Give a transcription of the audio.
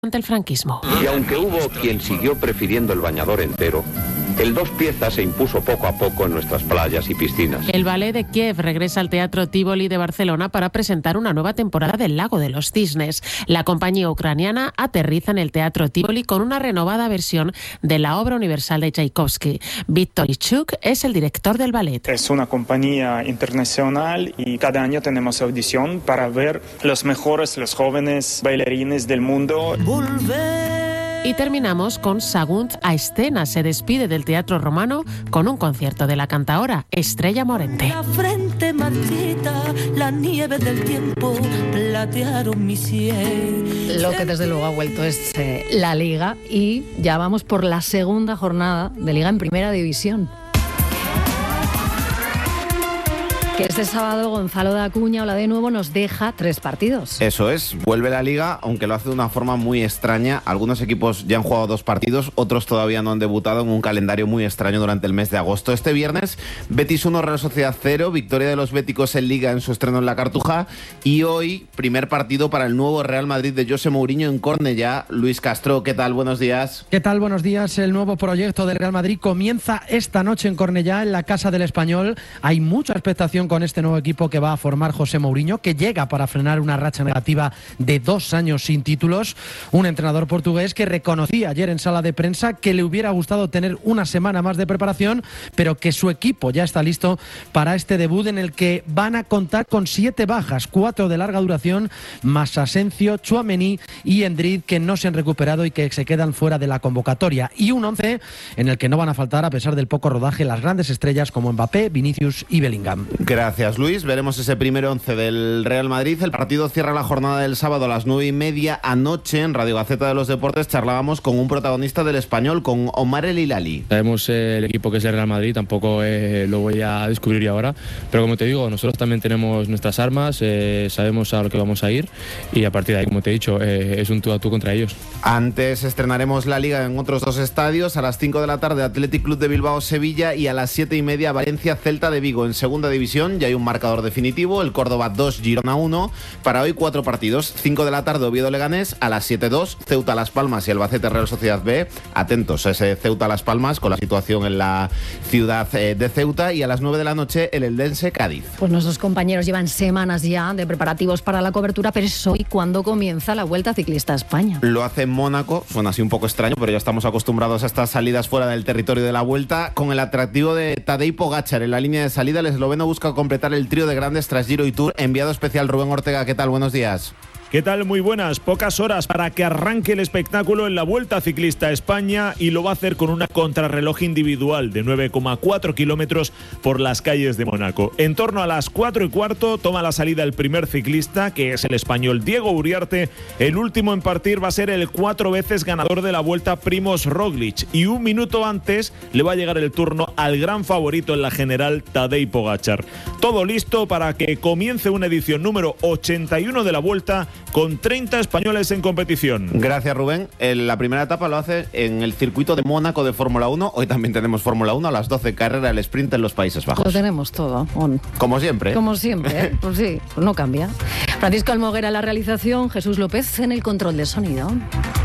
ante el franquismo. Y aunque hubo quien siguió prefiriendo el bañador entero, el dos piezas se impuso poco a poco en nuestras playas y piscinas. El ballet de Kiev regresa al Teatro Tívoli de Barcelona para presentar una nueva temporada del Lago de los Cisnes. La compañía ucraniana aterriza en el Teatro Tívoli con una renovada versión de la obra universal de Tchaikovsky. Víctor Ichuk es el director del ballet. Es una compañía internacional y cada año tenemos audición para ver los mejores, los jóvenes bailarines del mundo. Y terminamos con Sagunt a escena. Se despide del Teatro Romano con un concierto de la cantaora Estrella Morente. La frente marchita, la nieve del tiempo platearon mi cielo. Lo que desde luego ha vuelto es la Liga y ya vamos por la segunda jornada de Liga en Primera División. Que este sábado Gonzalo de Acuña, hola de nuevo, nos deja 3 partidos. Eso es, vuelve la Liga, aunque lo hace de una forma muy extraña. Algunos equipos ya han jugado 2 partidos, otros todavía no han debutado en un calendario muy extraño durante el mes de agosto. Este viernes, Betis 1, Real Sociedad 0, victoria de los béticos en Liga en su estreno en la Cartuja. Y hoy, primer partido para el nuevo Real Madrid de José Mourinho en Cornellá. Luis Castro, ¿qué tal? Buenos días. ¿Qué tal? Buenos días. El nuevo proyecto del Real Madrid comienza esta noche en Cornellá, en la Casa del Español. Hay mucha expectación con este nuevo equipo que va a formar José Mourinho, que llega para frenar una racha negativa de 2 años sin títulos. Un entrenador portugués que reconocía ayer en sala de prensa que le hubiera gustado tener una semana más de preparación, pero que su equipo ya está listo para este debut en el que van a contar con 7 bajas, 4 de larga duración, más Asensio, Tchouaméni y Endrick, que no se han recuperado y que se quedan fuera de la convocatoria. Y un 11 en el que no van a faltar, a pesar del poco rodaje, las grandes estrellas como Mbappé, Vinicius y Bellingham. Gracias, Luis. Veremos ese primer 11 del Real Madrid. El partido cierra la jornada del sábado a las 9:30. Anoche en Radio Gaceta de los Deportes charlábamos con un protagonista del Español, con Omar El Hilali. Sabemos el equipo que es el Real Madrid, tampoco lo voy a descubrir yo ahora, pero como te digo, nosotros también tenemos nuestras armas, sabemos a lo que vamos a ir y a partir de ahí, como te he dicho, es un tú a tú contra ellos. Antes estrenaremos la Liga en otros 2 estadios. A las 5 de la tarde Athletic Club de Bilbao-Sevilla y a las 7:30 Valencia-Celta de Vigo. En segunda división ya hay un marcador definitivo, el Córdoba 2, Girona 1. Para hoy 4 partidos, 5 de la tarde Oviedo-Leganés, a las 7:2 Ceuta-Las Palmas y Albacete Real Sociedad B. Atentos a ese Ceuta-Las Palmas con la situación en la ciudad de Ceuta, y a las 9 de la noche el Eldense-Cádiz. Pues nuestros compañeros llevan semanas ya de preparativos para la cobertura, pero es hoy cuando comienza la Vuelta Ciclista a España. Lo hace en Mónaco, suena así un poco extraño, pero ya estamos acostumbrados a estas salidas fuera del territorio de la Vuelta, con el atractivo de Tadej Pogačar en la línea de salida. El esloveno busca completar el trío de grandes tras Giro y Tour. Enviado especial Rubén Ortega, ¿qué tal? Buenos días. ¿Qué tal? Muy buenas. Pocas horas para que arranque el espectáculo en la Vuelta Ciclista a España, y lo va a hacer con una contrarreloj individual de 9,4 kilómetros por las calles de Mónaco. En torno a las 4:15 toma la salida el primer ciclista, que es el español Diego Uriarte. El último en partir va a ser el 4 veces ganador de la Vuelta, Primož Roglič, y un minuto antes le va a llegar el turno al gran favorito en la general, Tadej Pogačar. Todo listo para que comience una edición número 81 de la Vuelta, con 30 españoles en competición. Gracias, Rubén. La primera etapa lo hace en el circuito de Mónaco de Fórmula 1. Hoy también tenemos Fórmula 1 a las 12, carrera el sprint en los Países Bajos. Lo tenemos todo. Como siempre. Como siempre, ¿eh? Pues sí, pues no cambia. Francisco Almoguera en la realización, Jesús López en el control de sonido.